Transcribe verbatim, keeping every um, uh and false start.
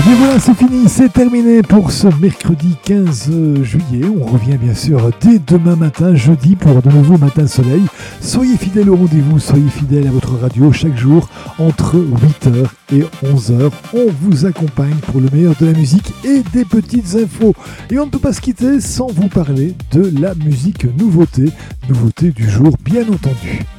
Et voilà, c'est fini, c'est terminé pour ce mercredi quinze juillet. On revient bien sûr dès demain matin, jeudi, pour de nouveaux matins soleil. Soyez fidèles au rendez-vous, soyez fidèles à votre radio chaque jour entre huit heures et onze heures. On vous accompagne pour le meilleur de la musique et des petites infos. Et on ne peut pas se quitter sans vous parler de la musique nouveauté, nouveauté du jour bien entendu.